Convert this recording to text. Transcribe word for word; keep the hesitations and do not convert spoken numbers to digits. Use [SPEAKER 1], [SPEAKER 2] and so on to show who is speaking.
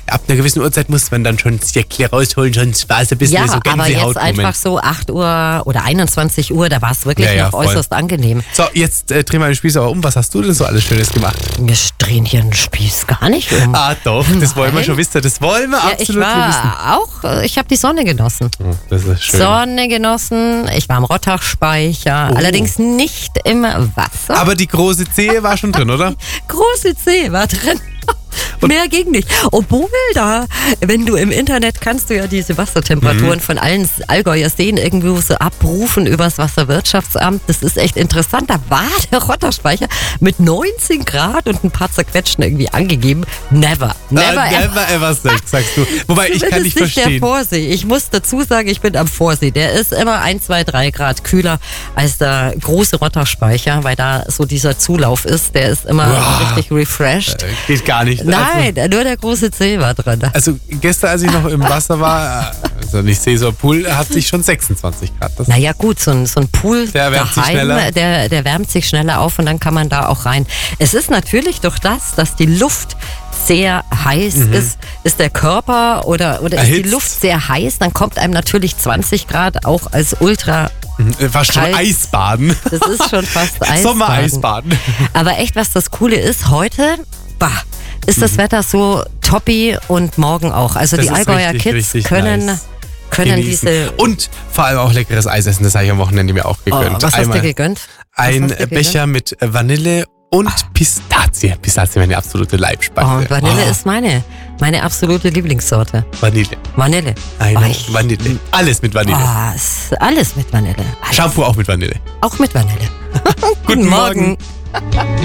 [SPEAKER 1] ab einer gewissen Uhrzeit muss man dann schon das Jäckle rausholen, sonst war es ein bisschen
[SPEAKER 2] Ja,
[SPEAKER 1] so
[SPEAKER 2] aber jetzt
[SPEAKER 1] Gänsehautmoment.
[SPEAKER 2] einfach so acht Uhr oder einundzwanzig Uhr, da war es wirklich
[SPEAKER 1] Ja, ja,
[SPEAKER 2] noch
[SPEAKER 1] voll.
[SPEAKER 2] äußerst angenehm.
[SPEAKER 1] So, jetzt äh, drehen wir den Spieß aber um. Was hast du denn so alles Schönes gemacht?
[SPEAKER 2] Wir drehen hier den Spieß gar nicht um.
[SPEAKER 1] Ah doch, das wollen wir
[SPEAKER 2] Nein.
[SPEAKER 1] schon wissen. Das wollen wir
[SPEAKER 2] Ja, ich
[SPEAKER 1] absolut wissen.
[SPEAKER 2] war auch, äh, ich habe die Sonne genossen.
[SPEAKER 1] Oh, das ist schön.
[SPEAKER 2] Sonne genossen, ich war am Rottachspeicher,
[SPEAKER 1] Oh.
[SPEAKER 2] allerdings nicht im Wasser.
[SPEAKER 1] Aber die große Zehe war schon drin, oder?
[SPEAKER 2] Große C war drin. Mehr ging nicht. Obwohl da, wenn du im Internet kannst du ja diese Wassertemperaturen
[SPEAKER 1] Mhm.
[SPEAKER 2] von allen Allgäuer Seen irgendwo so abrufen übers Wasserwirtschaftsamt. Das ist echt interessant. Da war der Rotterspeicher mit neunzehn Grad und ein paar zerquetschen irgendwie angegeben. Never. Never,
[SPEAKER 1] Ah,
[SPEAKER 2] ever.
[SPEAKER 1] never ever sagst, sagst du. Wobei, ich kann
[SPEAKER 2] Zumindest
[SPEAKER 1] nicht
[SPEAKER 2] nicht
[SPEAKER 1] verstehen.
[SPEAKER 2] der Vorsee. Ich muss dazu sagen, ich bin am Vorsee. Der ist immer ein, zwei, drei Grad kühler als der große Rotterspeicher, weil da so dieser Zulauf ist. Der ist immer
[SPEAKER 1] Boah.
[SPEAKER 2] richtig refreshed.
[SPEAKER 1] Äh, Geht gar nicht.
[SPEAKER 2] Nein, nur der große C war drin.
[SPEAKER 1] Also, also gestern, als ich noch im Wasser war, also nicht See, so Pool, hatte ich schon sechsundzwanzig Grad. Das
[SPEAKER 2] Naja gut, so ein, so ein Pool
[SPEAKER 1] Der wärmt sich
[SPEAKER 2] daheim,
[SPEAKER 1] schneller.
[SPEAKER 2] Der, der wärmt sich schneller auf und dann kann man da auch rein. Es ist natürlich durch das, dass die Luft sehr heiß ist, ist der Körper oder, oder ist die
[SPEAKER 1] Erhitzt.
[SPEAKER 2] Luft sehr heiß, dann kommt einem natürlich zwanzig Grad auch als ultra,
[SPEAKER 1] Äh, Fast schon
[SPEAKER 2] Kalt.
[SPEAKER 1] Eisbaden.
[SPEAKER 2] das ist schon fast Eisbaden.
[SPEAKER 1] Sommereisbaden.
[SPEAKER 2] Aber echt, was das Coole ist, heute, bah, ist das Wetter so toppi und morgen auch. Also
[SPEAKER 1] Das
[SPEAKER 2] die
[SPEAKER 1] ist
[SPEAKER 2] Allgäuer
[SPEAKER 1] richtig,
[SPEAKER 2] Kids
[SPEAKER 1] richtig
[SPEAKER 2] können,
[SPEAKER 1] nice.
[SPEAKER 2] können
[SPEAKER 1] Genießen.
[SPEAKER 2] diese...
[SPEAKER 1] Und vor allem auch leckeres Eis essen, das habe ich am Wochenende mir auch
[SPEAKER 2] Oh,
[SPEAKER 1] gegönnt.
[SPEAKER 2] was hast du
[SPEAKER 1] Einmal
[SPEAKER 2] gegönnt? Was
[SPEAKER 1] ein
[SPEAKER 2] hast du gegönnt?
[SPEAKER 1] Becher mit Vanille und Pistazie. Pistazie, meine absolute Leibspeise.
[SPEAKER 2] Oh, und Vanille
[SPEAKER 1] Oh,
[SPEAKER 2] ist meine, meine absolute Lieblingssorte.
[SPEAKER 1] Vanille.
[SPEAKER 2] Vanille.
[SPEAKER 1] Eine
[SPEAKER 2] Oh, ich-
[SPEAKER 1] Vanille. Alles mit Vanille.
[SPEAKER 2] Oh, ist alles mit Vanille. Alles.
[SPEAKER 1] Shampoo auch mit Vanille.
[SPEAKER 2] Auch mit Vanille.
[SPEAKER 1] Guten Morgen.